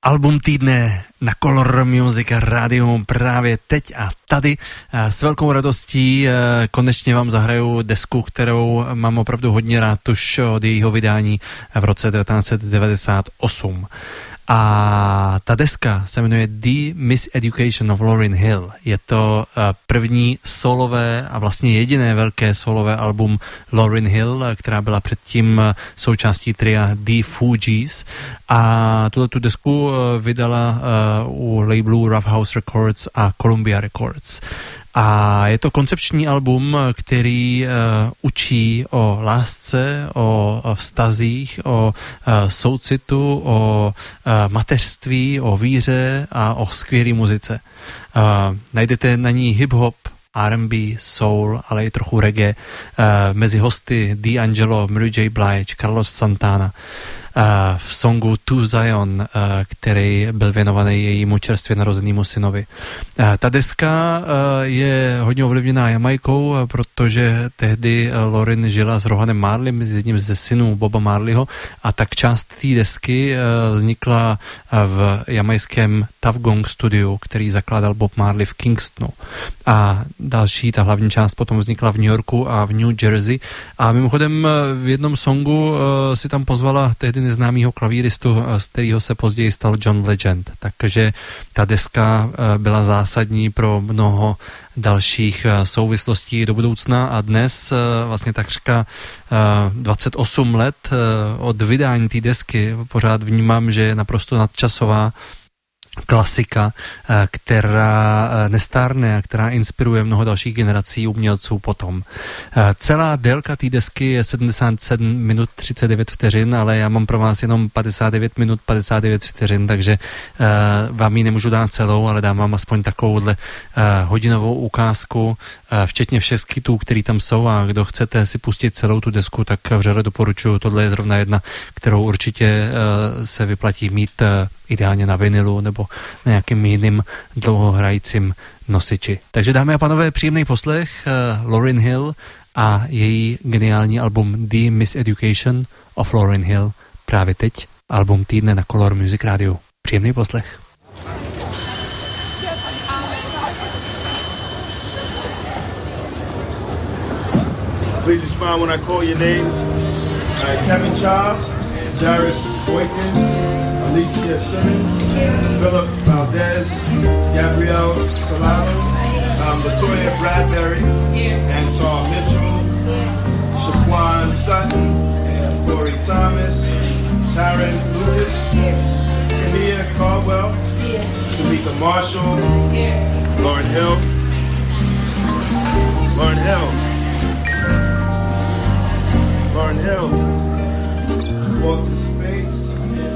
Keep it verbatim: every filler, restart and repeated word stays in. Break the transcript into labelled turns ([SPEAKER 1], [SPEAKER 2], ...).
[SPEAKER 1] Album týdne na Color Music Rádiu právě teď a tady. S velkou radostí konečně vám zahraju desku, kterou mám opravdu hodně rád už od jejího vydání v roce devatenáct set devadesát osm. A ta deska se jmenuje The Miseducation of Lauryn Hill. Je to první solové a vlastně jediné velké solové album Lauryn Hill, která byla předtím součástí tria The Fugees. A tuto desku vydala u labelu Rough House Records a Columbia Records. A je to koncepční album, který uh, učí o lásce, o, o vztazích, o uh, soucitu, o uh, mateřství, o víře a o skvělé muzice. Uh, najdete na ní hip-hop, R and B, soul, ale i trochu reggae. Uh, mezi hosty D'Angelo, Mary J. Blige, Carlos Santana. Uh, v songu To Zion, uh, který byl věnovaný jejímu čerstvě narozenému synovi. Uh, ta deska uh, je hodně ovlivněná Jamajkou, uh, protože tehdy uh, Lauryn žila s Rohanem Marleym, jedním ze synů Boba Marleyho, a tak část té desky uh, vznikla uh, v jamajském Tuff Gong studiu, který zakládal Bob Marley v Kingstonu. A další, ta hlavní část potom vznikla v New Yorku a v New Jersey. A mimochodem v jednom songu uh, si tam pozvala tehdy neznámýho klavíristu, z kterého se později stal John Legend. Takže ta deska byla zásadní pro mnoho dalších souvislostí do budoucna a dnes vlastně takřka dvacet osm let od vydání té desky pořád vnímám, že je naprosto nadčasová klasika, která nestárne a která inspiruje mnoho dalších generací umělců potom. Celá délka té desky je sedmdesát sedm minut třicet devět vteřin, ale já mám pro vás jenom padesát devět minut padesát devět vteřin, takže vám ji nemůžu dát celou, ale dám vám aspoň takovouhle hodinovou ukázku, včetně všech skitů, který tam jsou, a kdo chcete si pustit celou tu desku, tak vřele doporučuji. Tohle je zrovna jedna, kterou určitě se vyplatí mít ideálně na vinilu nebo na nějakým jiným dlouhohrajícím nosiči. Takže dámy a pánové, příjemný poslech uh, Lauryn Hill a její geniální album The Miseducation of Lauryn Hill právě teď. Album týdne na Color Music Radio. Příjemný poslech.
[SPEAKER 2] Please respond when I call your name. Uh, Kevin Charles, Jarvis Boykin, Alicia Simmons, Philip Valdez, Gabrielle Solano, um, Latoya Bradbury, Anton Mitchell, Shaquan Sutton, Corey Thomas, Taryn Lucas, Kania Caldwell, Tamika Marshall, Lauryn Hill, Lauryn Hill, Lauryn Hill, Walter